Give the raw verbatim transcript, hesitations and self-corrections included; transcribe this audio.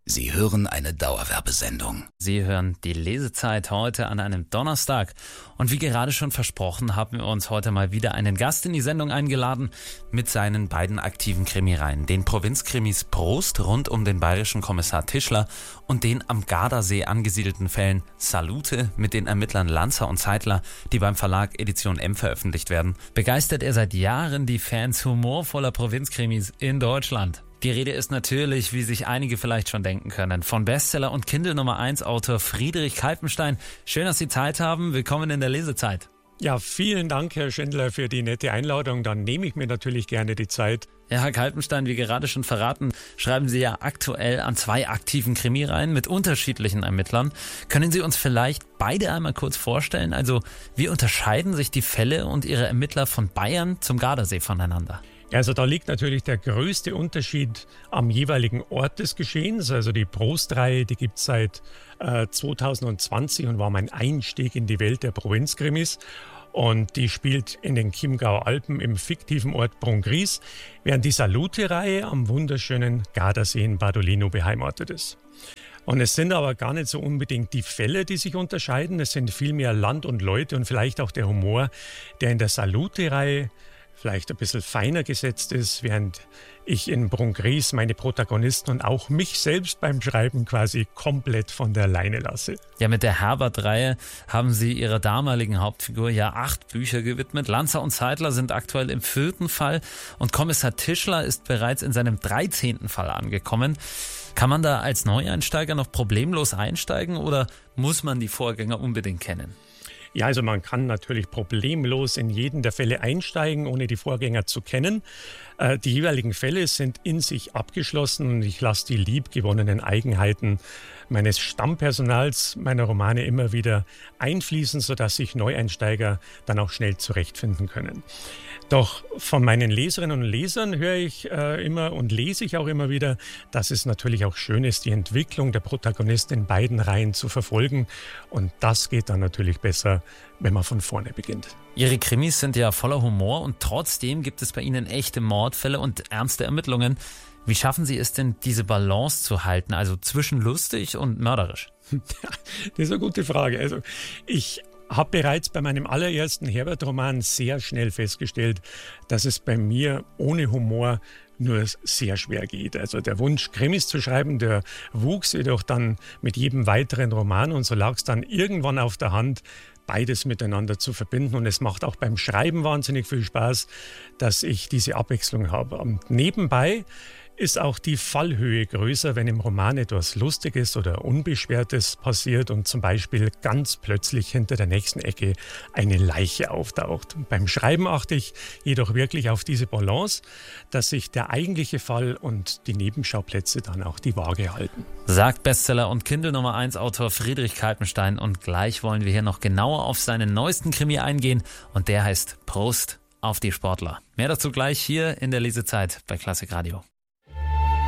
Sie hören eine Dauerwerbesendung. Sie hören die Lesezeit heute an einem Donnerstag. Und wie gerade schon versprochen, haben wir uns heute mal wieder einen Gast in die Sendung eingeladen mit seinen beiden aktiven Krimireihen. Den Provinzkrimis Prost rund um den bayerischen Kommissar Tischler und den am Gardasee angesiedelten Fällen Salute mit den Ermittlern Lanzer und Zeitler, die beim Verlag Edition M veröffentlicht werden, begeistert er seit Jahren die Fans humorvoller Provinzkrimis in Deutschland. Die Rede ist natürlich, wie sich einige vielleicht schon denken können, von Bestseller und Kindle Nummer eins Autor Friedrich Kalpenstein. Schön, dass Sie Zeit haben. Willkommen in der Lesezeit. Ja, vielen Dank, Herr Schindler, für die nette Einladung. Dann nehme ich mir natürlich gerne die Zeit. Ja, Herr Kalpenstein, wie gerade schon verraten, schreiben Sie ja aktuell an zwei aktiven Krimireihen mit unterschiedlichen Ermittlern. Können Sie uns vielleicht beide einmal kurz vorstellen? Also, wie unterscheiden sich die Fälle und Ihre Ermittler von Bayern zum Gardasee voneinander? Also da liegt natürlich der größte Unterschied am jeweiligen Ort des Geschehens. Also die Prost-Reihe, die gibt es seit äh, zwanzig zwanzig und war mein Einstieg in die Welt der Provinzkrimis. Und die spielt in den Chiemgauer Alpen im fiktiven Ort Brunngries, während die Salute-Reihe am wunderschönen Gardasee in Badolino beheimatet ist. Und es sind aber gar nicht so unbedingt die Fälle, die sich unterscheiden. Es sind vielmehr Land und Leute und vielleicht auch der Humor, der in der Salute-Reihe vielleicht ein bisschen feiner gesetzt ist, während ich in Brunngries meine Protagonisten und auch mich selbst beim Schreiben quasi komplett von der Leine lasse. Ja, mit der Herbert-Reihe haben Sie Ihrer damaligen Hauptfigur ja acht Bücher gewidmet. Lanzer und Zeitler sind aktuell im vierten Fall und Kommissar Tischler ist bereits in seinem dreizehnten Fall angekommen. Kann man da als Neueinsteiger noch problemlos einsteigen oder muss man die Vorgänger unbedingt kennen? Ja, also man kann natürlich problemlos in jeden der Fälle einsteigen, ohne die Vorgänger zu kennen. Äh, die jeweiligen Fälle sind in sich abgeschlossen und ich lasse die liebgewonnenen Eigenheiten meines Stammpersonals, meiner Romane immer wieder einfließen, sodass sich Neueinsteiger dann auch schnell zurechtfinden können. Doch von meinen Leserinnen und Lesern höre ich äh, immer und lese ich auch immer wieder, dass es natürlich auch schön ist, die Entwicklung der Protagonisten in beiden Reihen zu verfolgen. Und das geht dann natürlich besser, wenn man von vorne beginnt. Ihre Krimis sind ja voller Humor und trotzdem gibt es bei Ihnen echte Mordfälle und ernste Ermittlungen. Wie schaffen Sie es denn, diese Balance zu halten, also zwischen lustig und mörderisch? Das ist eine gute Frage. Also ich habe bereits bei meinem allerersten Herbert-Roman sehr schnell festgestellt, dass es bei mir ohne Humor nur sehr schwer geht. Also der Wunsch, Krimis zu schreiben, der wuchs jedoch dann mit jedem weiteren Roman und so lag es dann irgendwann auf der Hand, beides miteinander zu verbinden. Und es macht auch beim Schreiben wahnsinnig viel Spaß, dass ich diese Abwechslung habe. Und nebenbei ist auch die Fallhöhe größer, wenn im Roman etwas Lustiges oder Unbeschwertes passiert und zum Beispiel ganz plötzlich hinter der nächsten Ecke eine Leiche auftaucht. Und beim Schreiben achte ich jedoch wirklich auf diese Balance, dass sich der eigentliche Fall und die Nebenschauplätze dann auch die Waage halten. Sagt Bestseller und Kindle Nummer eins Autor Friedrich Kalpenstein und gleich wollen wir hier noch genauer auf seinen neuesten Krimi eingehen und der heißt Prost auf die Sportler. Mehr dazu gleich hier in der Lesezeit bei Klassik Radio.